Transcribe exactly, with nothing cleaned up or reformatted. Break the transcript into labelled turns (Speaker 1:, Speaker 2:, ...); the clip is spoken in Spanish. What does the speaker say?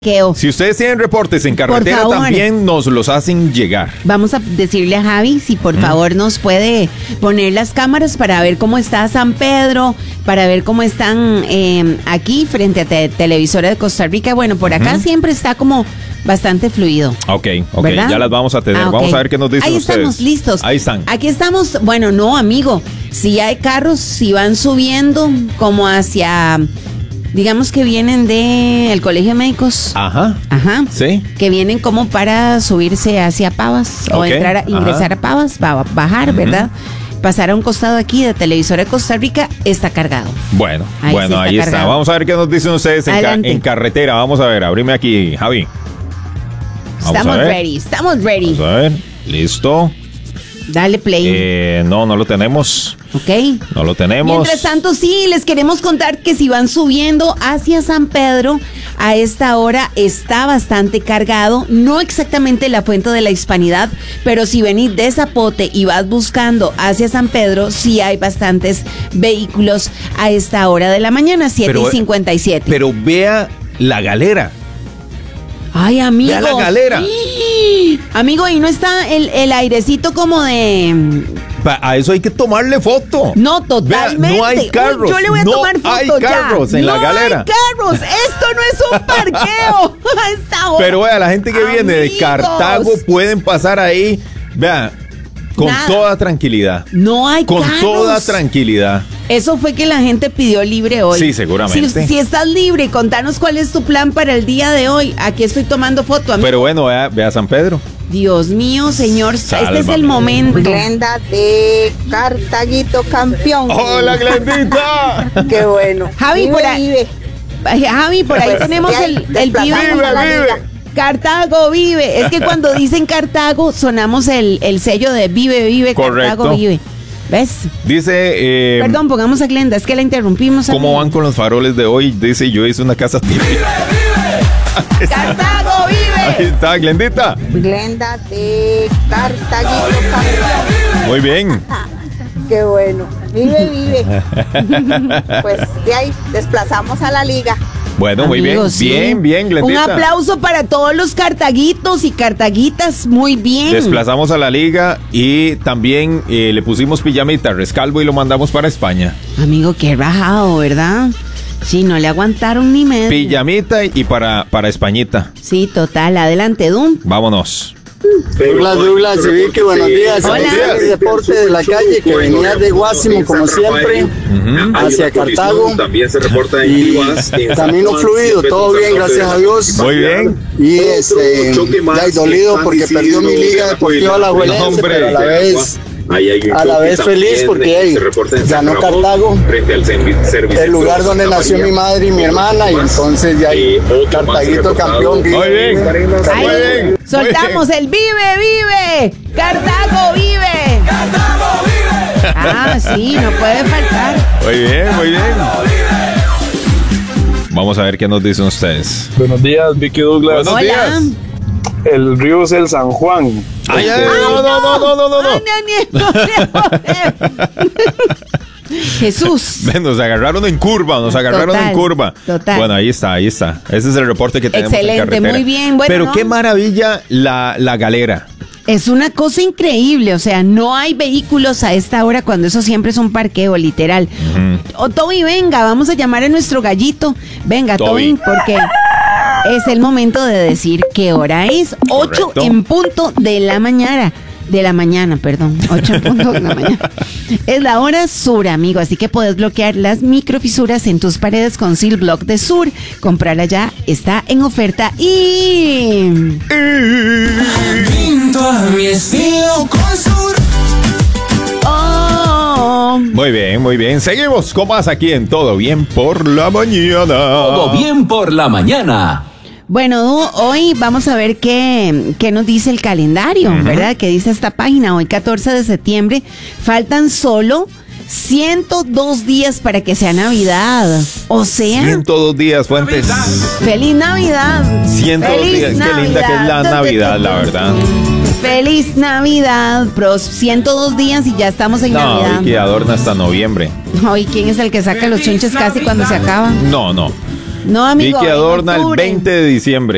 Speaker 1: Si ustedes tienen reportes en carretera, también nos los hacen llegar.
Speaker 2: Vamos a decirle a Javi si por mm. favor nos puede poner las cámaras para ver cómo está San Pedro, para ver cómo están eh, aquí frente a te Televisora de Costa Rica. Bueno, por acá mm. siempre está como bastante fluido.
Speaker 1: Ok, ok, ¿verdad? Ya las vamos a tener. Ah, okay. Vamos a ver qué nos dicen
Speaker 2: Ahí
Speaker 1: ustedes.
Speaker 2: Ahí estamos listos.
Speaker 1: Ahí están.
Speaker 2: Aquí estamos. Bueno, no, amigo. Si hay carros, si van subiendo como hacia... Digamos que vienen de el Colegio de Médicos.
Speaker 1: Ajá.
Speaker 2: Ajá.
Speaker 1: Sí.
Speaker 2: Que vienen como para subirse hacia Pavas okay. o entrar a ingresar Ajá. a Pavas, va, bajar, uh-huh. ¿verdad? Pasar a un costado aquí de Televisora de Costa Rica, está cargado.
Speaker 1: Bueno, ahí bueno, sí está ahí cargado. Está. Vamos a ver qué nos dicen ustedes en, ca en carretera. Vamos a ver, abrime aquí, Javi.
Speaker 2: Vamos estamos ready, estamos ready.
Speaker 1: Vamos a ver, listo.
Speaker 2: Dale play.
Speaker 1: Eh, no, no lo tenemos.
Speaker 2: Ok.
Speaker 1: No lo tenemos.
Speaker 2: Mientras tanto, sí, les queremos contar que si van subiendo hacia San Pedro, a esta hora está bastante cargado. No exactamente la Fuente de la Hispanidad, pero si venís de Zapote y vas buscando hacia San Pedro, sí hay bastantes vehículos a esta hora de la mañana, siete y cincuenta y siete.
Speaker 1: Pero vea la galera.
Speaker 2: Ay, amigo.
Speaker 1: Vea la galera.
Speaker 2: ¡Sí! Amigo, ahí no está el, el airecito como de...
Speaker 1: A eso hay que tomarle foto.
Speaker 2: No, totalmente.
Speaker 1: Vea, no hay carros.
Speaker 2: Uy, yo le voy a
Speaker 1: no
Speaker 2: tomar foto
Speaker 1: hay
Speaker 2: ya.
Speaker 1: carros en
Speaker 2: no
Speaker 1: la galera.
Speaker 2: No hay carros. Esto no es un parqueo. Esta hora.
Speaker 1: Pero vea, la gente que Amigos. viene de Cartago pueden pasar ahí. Vea, con Nada. toda tranquilidad.
Speaker 2: No hay
Speaker 1: con
Speaker 2: carros.
Speaker 1: Con toda tranquilidad.
Speaker 2: Eso fue que la gente pidió libre hoy.
Speaker 1: Sí, seguramente.
Speaker 2: Si, si estás libre, contanos cuál es tu plan para el día de hoy. Aquí estoy tomando foto, amigo.
Speaker 1: Pero bueno, vea, vea San Pedro.
Speaker 2: Dios mío, señor, Sálvame. Este es el momento.
Speaker 3: Glenda de Cartaguito campeón.
Speaker 1: ¡Hola, Glendita!
Speaker 3: ¡Qué bueno!
Speaker 2: Javi,
Speaker 3: vive,
Speaker 2: por ahí,
Speaker 3: vive.
Speaker 2: Javi, por ahí pues, tenemos el, el vive,
Speaker 1: vive.
Speaker 2: Cartago vive. Es que cuando dicen Cartago, sonamos el, el sello de vive, vive,
Speaker 1: Correcto.
Speaker 2: Cartago vive. ¿Ves?
Speaker 1: Dice... Eh,
Speaker 2: Perdón, pongamos a Glenda, es que la interrumpimos.
Speaker 1: ¿Cómo amigo? Van con los faroles de hoy? Dice, yo hice una casa típica.
Speaker 2: ¡Vive, vive! ¡Cartago vive!
Speaker 1: Ahí está, Glendita.
Speaker 3: Glenda de Cartaguito campeón.
Speaker 1: Muy bien.
Speaker 3: Qué bueno. Vive, vive. Pues de ahí desplazamos a la liga.
Speaker 1: Bueno, muy
Speaker 2: Amigos,
Speaker 1: bien,
Speaker 2: sí.
Speaker 1: bien, bien, Glendita.
Speaker 2: Un aplauso para todos los cartaguitos y cartaguitas, muy bien.
Speaker 1: Desplazamos a la liga y también eh, le pusimos pijamita, rescalvo y lo mandamos para España.
Speaker 2: Amigo, qué rajado, ¿verdad? Sí, no le aguantaron ni medio.
Speaker 1: Pijamita y para, para Españita.
Speaker 2: Sí, total, adelante, Dum.
Speaker 1: Vámonos.
Speaker 4: Douglas, Douglas, Civique, buenos días.
Speaker 2: Hola.
Speaker 4: El reporte de la calle que venía de Guásimo, como siempre, uh-huh. hacia Cartago.
Speaker 5: También se reporta en Guas.
Speaker 4: Camino fluido, todo bien, gracias a Dios.
Speaker 1: Muy bien.
Speaker 4: Y este, ya he dolido porque perdió mi liga deportiva la Juelense, pero a la vez... a la vez feliz porque hey, ganó Cartago, el lugar donde nació mi madre y mi hermana, y entonces ya hay Cartaguito campeón.
Speaker 1: Muy bien, muy bien.
Speaker 2: Soltamos el vive, vive, Cartago vive.
Speaker 6: Cartago vive.
Speaker 2: Ah, sí, no puede faltar.
Speaker 1: Muy bien, muy bien. Vamos a ver qué nos dicen ustedes.
Speaker 7: Buenos días, Vicky Douglas.
Speaker 1: Buenos
Speaker 2: Hola.
Speaker 1: días.
Speaker 7: El río es el San Juan.
Speaker 1: Ay, ay, no, no, no, no, no, no, no.
Speaker 2: Ay, no, no, no, no. Jesús.
Speaker 1: Nos agarraron en curva, nos agarraron
Speaker 2: Total,
Speaker 1: en curva.
Speaker 2: Total.
Speaker 1: Bueno, ahí está, ahí está. Ese es el reporte que tenemos.
Speaker 2: Excelente,
Speaker 1: en carretera.
Speaker 2: muy bien. Bueno,
Speaker 1: Pero
Speaker 2: no.
Speaker 1: qué maravilla la, la galera.
Speaker 2: Es una cosa increíble, o sea, no hay vehículos a esta hora cuando eso siempre es un parqueo, literal. Uh-huh. O Toby, venga, vamos a llamar a nuestro gallito. Venga, Toby, porque es el momento de decir qué hora es. Ocho
Speaker 1: Correcto.
Speaker 2: en punto de la mañana. De la mañana, perdón. Ocho en punto de la mañana. Es la hora sur, amigo. Así que puedes bloquear las microfisuras en tus paredes con Seal Block de Sur. Comprarla ya, está en oferta y...
Speaker 6: Pinto a mi estilo con Sur.
Speaker 2: Oh.
Speaker 1: Muy bien, muy bien. Seguimos con más aquí en Todo Bien por la Mañana.
Speaker 8: Todo Bien por la Mañana.
Speaker 2: Bueno, Du, hoy vamos a ver qué, qué nos dice el calendario, uh-huh. ¿verdad? ¿Qué dice esta página? Hoy, catorce de septiembre, faltan solo ciento dos días para que sea Navidad. O sea...
Speaker 1: ciento dos días, Fuentes.
Speaker 2: ¡Feliz Navidad!
Speaker 1: ciento dos
Speaker 2: ¡Feliz
Speaker 1: días.
Speaker 2: Navidad!
Speaker 1: Qué linda que es la Navidad, la verdad.
Speaker 2: ¡Feliz Navidad! Pero ciento dos días y ya estamos en
Speaker 1: no,
Speaker 2: Navidad.
Speaker 1: No, y que adorna hasta noviembre.
Speaker 2: Hoy, ¿quién es el que saca los chunches casi cuando se acaba?
Speaker 1: No, no.
Speaker 2: No, amigo.
Speaker 1: Y que adorna el veinte de diciembre.